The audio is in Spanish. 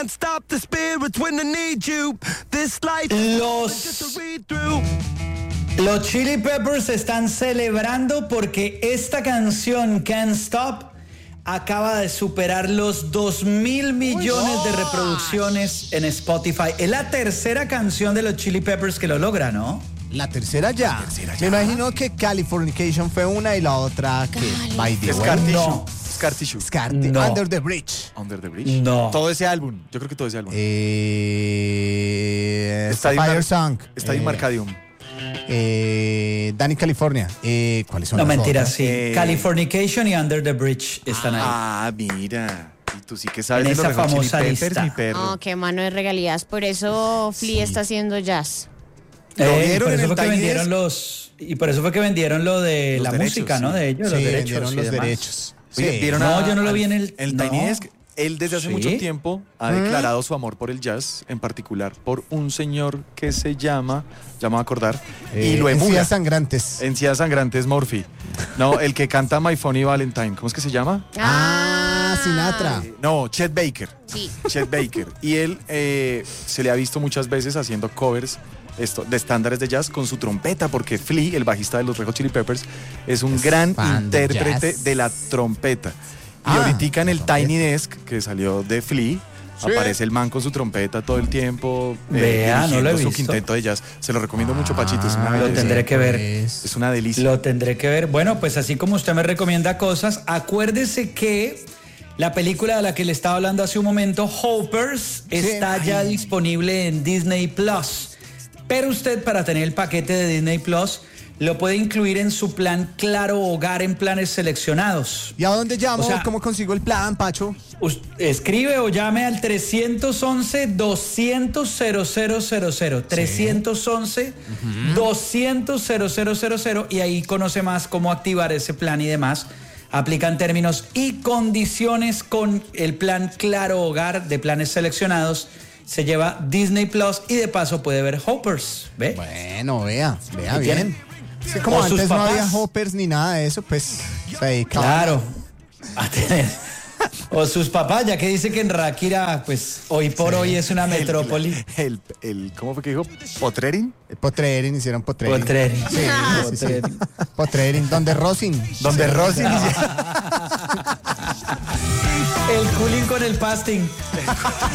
Los Chili Peppers están celebrando porque esta canción, Can't Stop, acaba de superar los 2.000 millones de reproducciones en Spotify. Es la tercera canción de los Chili Peppers que lo logra, ¿no? La tercera ya. Me imagino que Californication fue una y la otra que By the Way. No. Scar Tissue. No. Under the Bridge. Under the Bridge. No. Todo ese álbum. Yo creo que todo ese álbum. Fire Song. Stadium Arcadium. Danny California. ¿Cuáles son No, las mentira, otras? sí. Californication y Under the Bridge están ahí. Ah, mira. Y tú sí que sabes En de los esa Red Hot Chili famosa Peppers, lista. mi perro. Oh, qué mano de regalías. Por eso Flea está haciendo jazz. ¿Lo vieron por en eso el fue que Tiny vendieron Desk? y por eso fue que vendieron lo de Los la derechos, música, ¿no? sí. De ellos, Sí, los derechos. vendieron y los demás. derechos. Oye, Sí. ¿vieron No, yo no lo vi en el... Tiny no. Desk? Él desde hace Sí. mucho tiempo ha declarado su amor por el jazz, en particular por un señor que se llama, ya me voy a acordar, y lo emula. Encías Sangrantes. Encías Sangrantes, Murphy. No, el que canta My Funny Valentine, ¿cómo es que se llama? Sinatra. No, Chet Baker. Sí. Chet Baker. Y él se le ha visto muchas veces haciendo covers de estándares de jazz con su trompeta, porque Flea, el bajista de los Red Hot Chili Peppers, es un gran fan de intérprete jazz. de la trompeta. Y ahorita en el Tiny Desk, que salió de Flea, aparece el man con su trompeta todo el tiempo, Vea, no lo he dirigiendo su visto. quinteto de jazz. Se lo recomiendo mucho, Pachito, es una Lo belleza. tendré que ver. Es una delicia. Lo tendré que ver. Bueno, pues así como usted me recomienda cosas, acuérdese que la película de la que le estaba hablando hace un momento, Hoppers, está ya disponible en Disney Plus. Pero usted, para tener el paquete de Disney Plus, lo puede incluir en su plan Claro Hogar en planes seleccionados. ¿Y a dónde llamo? O sea, ¿Cómo consigo el plan, Pacho? Escribe o llame al 311-200-0000. 311-200-0000 y ahí conoce más cómo activar ese plan y demás. Aplican términos y condiciones con el plan Claro Hogar de planes seleccionados. Se lleva Disney Plus y de paso puede ver Hoppers. ¿Ve? Bueno, vea ¿Y bien. tienen? Sí, como O sus antes no papás. había hoppers ni nada de eso, pues se dedicaba. Claro. A tener. O sus papás, ya que dice que en Ráquira, pues hoy por hoy es una metrópoli. ¿Cómo fue que dijo? ¿Potrerin? Potrerin, hicieron Potrerin. Potrerin. Sí, sí, sí. Potrerin, donde Rosin. Donde Rosy El cooling con el pasting.